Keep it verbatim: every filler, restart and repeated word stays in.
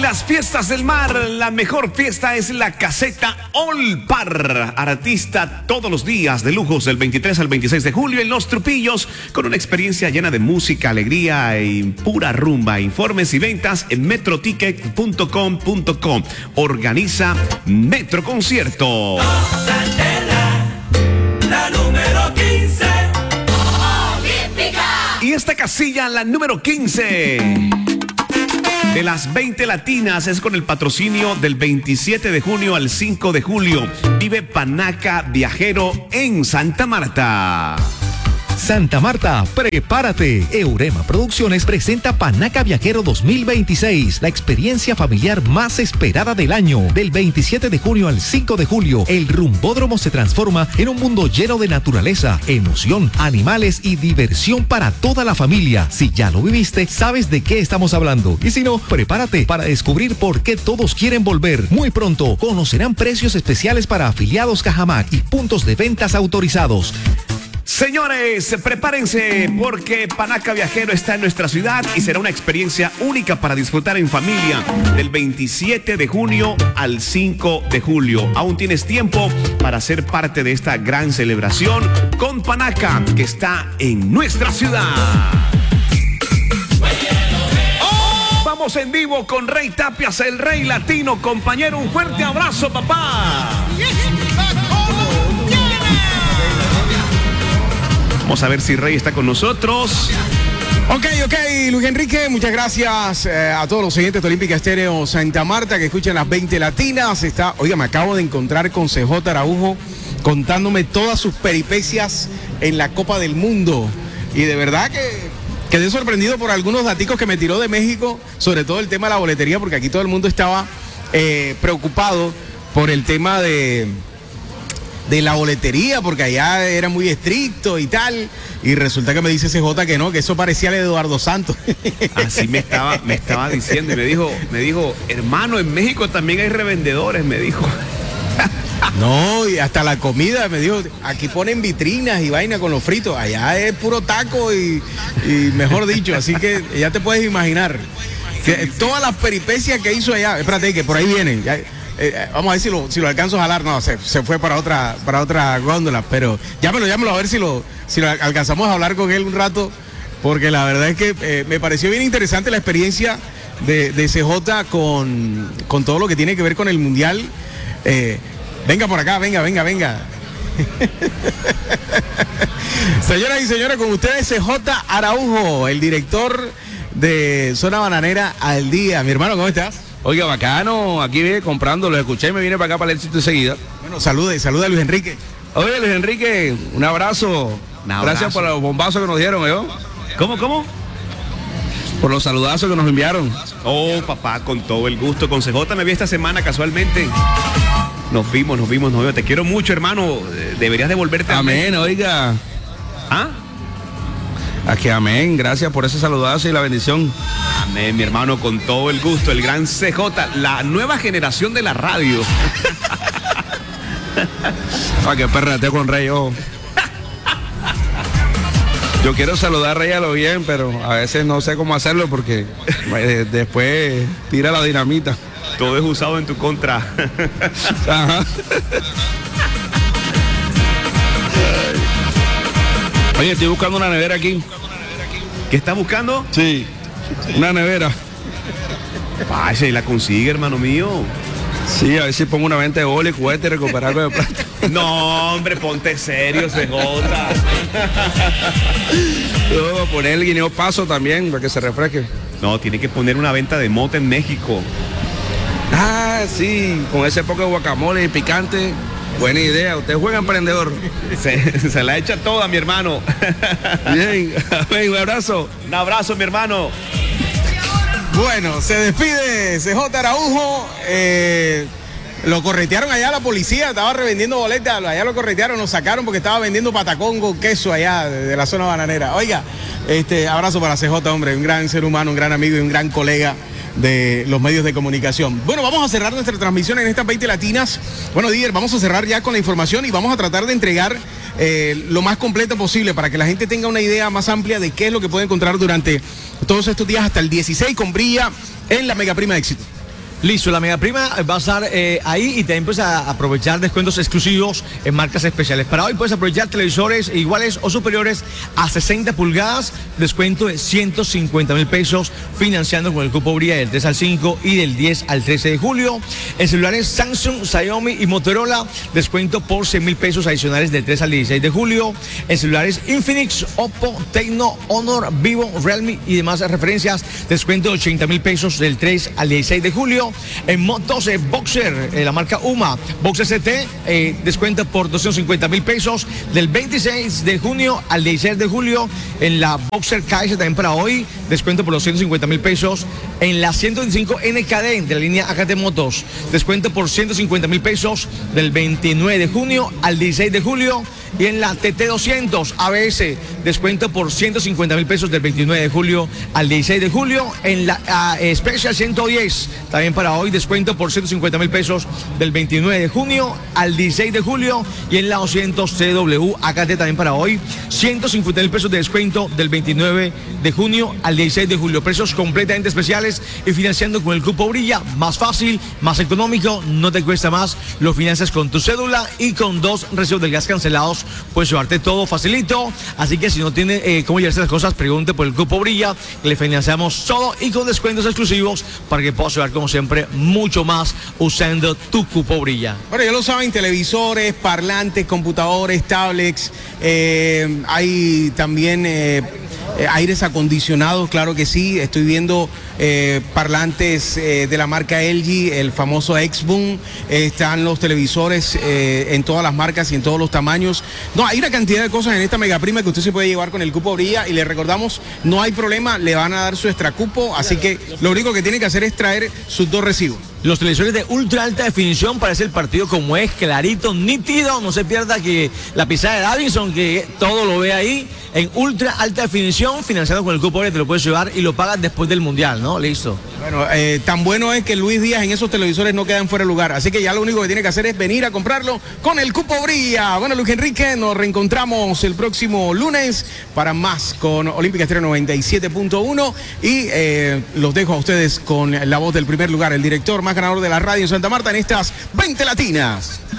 las fiestas del mar, la mejor fiesta es la Caseta All Par. Artista todos los días de lujos del veintitrés al veintiséis de julio en Los Trupillos, con una experiencia llena de música, alegría y pura rumba. Informes y ventas en metroticket punto com punto com. Organiza Metro Concierto. La número quince. Y esta casilla, la número quince de las veinte latinas, es con el patrocinio del veintisiete de junio al cinco de julio. Vive Panaca Viajero en Santa Marta. Santa Marta, prepárate. Eurema Producciones presenta Panaca Viajero dos mil veintiséis, la experiencia familiar más esperada del año. Del veintisiete de junio al cinco de julio, el rumbódromo se transforma en un mundo lleno de naturaleza, emoción, animales y diversión para toda la familia. Si ya lo viviste, sabes de qué estamos hablando. Y si no, prepárate para descubrir por qué todos quieren volver. Muy pronto conocerán precios especiales para afiliados Cajamac y puntos de ventas autorizados. Señores, prepárense porque Panaca Viajero está en nuestra ciudad y será una experiencia única para disfrutar en familia del veintisiete de junio al cinco de julio. Aún tienes tiempo para ser parte de esta gran celebración con Panaca, que está en nuestra ciudad. Oh, vamos en vivo con Rey Tapias, el Rey Latino. Compañero, un fuerte abrazo, papá. Vamos a ver si Rey está con nosotros. Ok, ok, Luis Enrique, muchas gracias eh, a todos los oyentes de Olímpica Estéreo Santa Marta que escuchan las veinte latinas. Está, oiga, me acabo de encontrar con C J Araujo contándome todas sus peripecias en la Copa del Mundo. Y de verdad que quedé sorprendido por algunos daticos que me tiró de México, sobre todo el tema de la boletería, porque aquí todo el mundo estaba eh, preocupado por el tema de... de la boletería, porque allá era muy estricto y tal, y resulta que me dice C J que no, que eso parecía el Eduardo Santos. Así me estaba, me estaba diciendo, y me dijo, me dijo, hermano, en México también hay revendedores, me dijo. No, y hasta la comida, me dijo, aquí ponen vitrinas y vaina con los fritos, allá es puro taco y, y mejor dicho, así que ya te puedes imaginar que todas las peripecias que hizo allá. Espérate, que por ahí vienen, ya, Eh, vamos a ver si lo, si lo alcanzo a jalar. No, se, se fue para otra, para otra góndola, pero llámelo, llámelo a ver si lo, si lo alcanzamos a hablar con él un rato, porque la verdad es que eh, me pareció bien interesante la experiencia de, de C J con, con todo lo que tiene que ver con el Mundial. Eh, venga por acá, venga, venga, venga. Señoras y señores, con ustedes C J Araujo, el director de Zona Bananera al Día. Mi hermano, ¿cómo estás? Oiga, bacano, aquí viene comprando, lo escuché y me vine para acá para el sitio enseguida. Bueno, salude, saluda a Luis Enrique. Oye, Luis Enrique, un abrazo. Un abrazo. Gracias por los bombazos que nos dieron, ¿eh? ¿Cómo, cómo? Por los saludazos que nos enviaron. Oh, papá, con todo el gusto. Con C J me vi esta semana casualmente. Nos vimos, nos vimos, nos vimos. Te quiero mucho, hermano. Deberías devolverte a Amén, oiga. ¿Ah? Aquí, amén. Gracias por ese saludazo y la bendición. Amén, mi hermano, con todo el gusto. El gran C J, la nueva generación de la radio. Para que perrateo con Rey, ojo. Yo quiero saludar a Rey a lo bien, pero a veces no sé cómo hacerlo porque eh, después tira la dinamita. Todo es usado en tu contra. Ajá. Oye, estoy buscando una nevera aquí. ¿Qué estás buscando? Sí, una nevera. Vaya, y la consigue, hermano mío. Sí, a ver si pongo una venta de bola y cubete y recuperar algo de plata. No, hombre, ponte serio, C J. Yo voy a poner el guineo paso también para que se refresque. No, tiene que poner una venta de mota en México. Ah, sí, con ese poco de guacamole y picante. Buena idea, usted juega emprendedor. Se, se la echa toda, mi hermano. Bien, un abrazo. Un abrazo, mi hermano. Bueno, se despide C J Araujo. Eh, lo corretearon allá la policía, estaba revendiendo boletas. Allá lo corretearon, lo sacaron porque estaba vendiendo patacón con queso allá de, de la zona bananera. Oiga, este abrazo para C J, hombre, un gran ser humano, un gran amigo y un gran colega de los medios de comunicación. Bueno, vamos a cerrar nuestra transmisión en estas veinte latinas. Bueno, Díaz, vamos a cerrar ya con la información y vamos a tratar de entregar eh, lo más completo posible para que la gente tenga una idea más amplia de qué es lo que puede encontrar durante todos estos días hasta el dieciséis con Brilla en la Mega Prima Éxito. Listo, la mega prima va a estar eh, ahí y también puedes a aprovechar descuentos exclusivos en marcas especiales. Para hoy puedes aprovechar televisores iguales o superiores a sesenta pulgadas, descuento de ciento cincuenta mil pesos, financiando con el cupo Brilla del tres al cinco y del diez al trece de julio. En celulares Samsung, Xiaomi y Motorola, descuento por cien mil pesos adicionales del tres al dieciséis de julio. En celulares Infinix, Oppo, Tecno, Honor, Vivo, Realme y demás referencias, descuento de ochenta mil pesos del tres al dieciséis de julio. En motos, eh, Boxer, eh, la marca Uma, Boxer C T, eh, descuento por doscientos cincuenta mil pesos del veintiséis de junio al dieciséis de julio. En la Boxer K S también para hoy, descuento por doscientos cincuenta mil pesos. En la ciento veinticinco N K D de la línea A K T Motos, descuento por ciento cincuenta mil pesos del veintinueve de junio al dieciséis de julio. Y en la T T doscientos A B S, descuento por ciento cincuenta mil pesos del veintinueve de julio al dieciséis de julio. En la uh, Special ciento diez, también para hoy, descuento por ciento cincuenta mil pesos del veintinueve de junio al dieciséis de julio. Y en la doscientos C W A K T también para hoy, ciento cincuenta mil pesos de descuento del veintinueve de junio al dieciséis de julio. Precios completamente especiales y financiando con el cupo Brilla, más fácil, más económico, no te cuesta más. Lo financias con tu cédula y con dos recibos del gas cancelados puedes llevarte todo facilito. Así que si no tiene eh, cómo llevarse las cosas, pregunte por el cupo Brilla, le financiamos todo y con descuentos exclusivos para que puedas llevar como siempre mucho más usando tu cupo Brilla. Bueno, ya lo saben, televisores, parlantes, computadores, tablets, eh, hay también eh, eh, aires acondicionados, claro que sí. Estoy viendo eh, parlantes eh, de la marca L G, el famoso X-Boom, eh, están los televisores eh, en todas las marcas y en todos los tamaños. No, hay una cantidad de cosas en esta mega prima que usted se puede llevar con el cupo Brilla y le recordamos, no hay problema, le van a dar su extra cupo, así que lo único que tiene que hacer es traer sus dos recibos. Los televisores de ultra alta definición, parece el partido como es, clarito, nítido, no se pierda que la pisada de Davinson, que todo lo ve ahí, en ultra alta definición, financiado con el cupo Brilla, te lo puedes llevar y lo pagas después del Mundial, ¿no? Listo. Bueno, eh, tan bueno es que Luis Díaz en esos televisores no quedan fuera de lugar, así que ya lo único que tiene que hacer es venir a comprarlo con el cupo Brilla. Bueno, Luis Enrique, nos reencontramos el próximo lunes para más con Olímpica Estéreo noventa y siete punto uno y eh, los dejo a ustedes con la voz del primer lugar, el director más ganador de la radio en Santa Marta en estas veinte latinas.